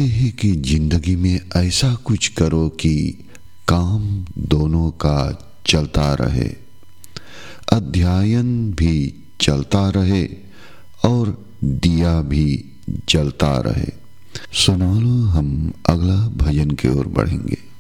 कहते हैं कि जिंदगी में ऐसा कुछ करो कि काम दोनों का चलता रहे, अध्ययन भी चलता रहे और दिया भी जलता रहे। सुना लो, हम अगला भजन की ओर बढ़ेंगे।